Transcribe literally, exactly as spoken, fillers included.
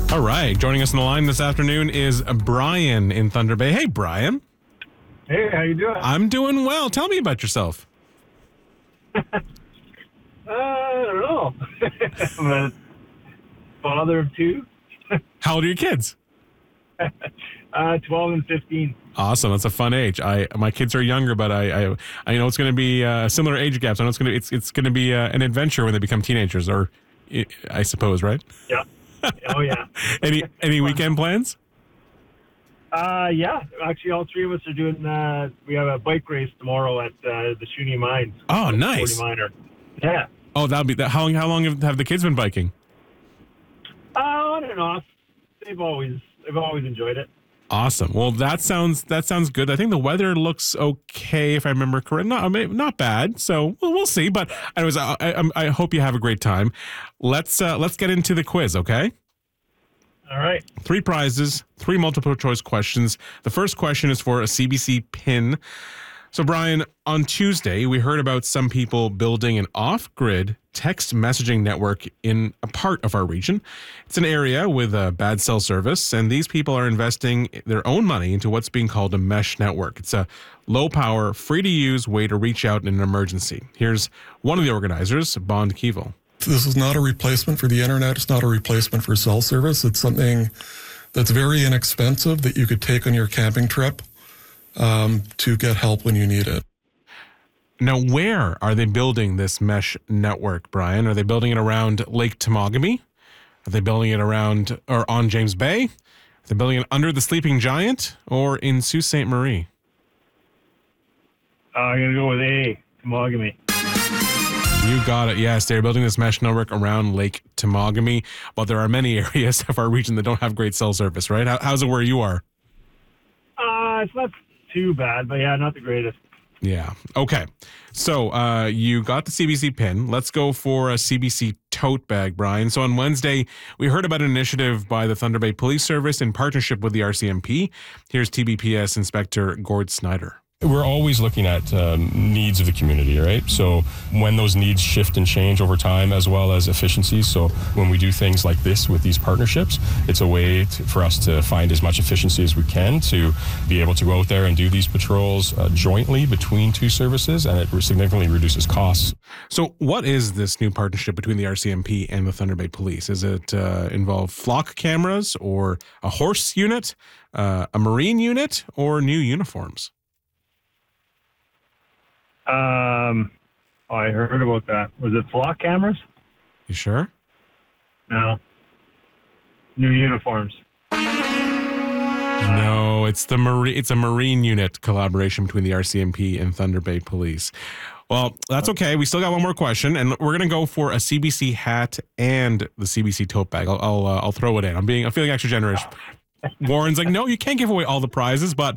All right. Joining us on the line this afternoon is Brian in Thunder Bay. Hey, Brian. Hey, how you doing? I'm doing well. Tell me about yourself. uh, I don't know. I'm a father of two. How old are your kids? uh, twelve and fifteen. Awesome. That's a fun age. I my kids are younger, but I I, I know it's going to be uh, similar age gaps. I know it's going to it's it's going to be uh, an adventure when they become teenagers, or I suppose, right? Yeah. Oh yeah. any any weekend plans? Uh, yeah. Actually, all three of us are doing. Uh, we have a bike race tomorrow at uh, the Shuni Mines. Oh, nice. forty Miner. Yeah. Oh, that'll be that. How long? How long have, have the kids been biking? Uh, on and off. They've always they've always enjoyed it. Awesome. Well, that sounds that sounds good. I think the weather looks okay, if I remember correct. Not not bad. So we'll, we'll see. But anyways, I, I I hope you have a great time. Let's uh, let's get into the quiz, okay? All right. Three prizes, three multiple choice questions. The first question is for a C B C pin. So, Brian, on Tuesday, we heard about some people building an off-grid text messaging network in a part of our region. It's an area with a bad cell service, and these people are investing their own money into what's being called a mesh network. It's a low-power, free-to-use way to reach out in an emergency. Here's one of the organizers, Bond Keevil. This is not a replacement for the internet. It's not a replacement for cell service. It's something that's very inexpensive that you could take on your camping trip um, to get help when you need it. Now, where are they building this mesh network, Brian? Are they building it around Lake Temagami? Are they building it around or on James Bay? Are they building it under the Sleeping Giant or in Sault Ste. Marie? Uh, I'm gonna go with A. Temagami. You got it. Yes, they're building this mesh network around Lake Temagami, but there are many areas of our region that don't have great cell service, right? How, how's it where you are? Uh, it's not too bad, but yeah, not the greatest. Yeah. Okay. So uh, you got the C B C pin. Let's go for a C B C tote bag, Brian. So on Wednesday, we heard about an initiative by the Thunder Bay Police Service in partnership with the R C M P. Here's T B P S Inspector Gord Snyder. We're always looking at um, needs of the community, right? So when those needs shift and change over time, as well as efficiencies. So when we do things like this with these partnerships, it's a way to, for us to find as much efficiency as we can to be able to go out there and do these patrols uh, jointly between two services, and it significantly reduces costs. So what is this new partnership between the R C M P and the Thunder Bay Police? Is it uh, involve flock cameras or a horse unit, uh, a marine unit, or new uniforms? Um, oh, I heard about that. Was it flock cameras? You sure? No. New uniforms. No, it's the marine. It's a marine unit collaboration between the R C M P and Thunder Bay Police. Well, that's okay. We still got one more question, and we're gonna go for a C B C hat and the C B C tote bag. I'll I'll, uh, I'll throw it in. I'm being I'm feeling extra generous. Warren's like, no, you can't give away all the prizes, but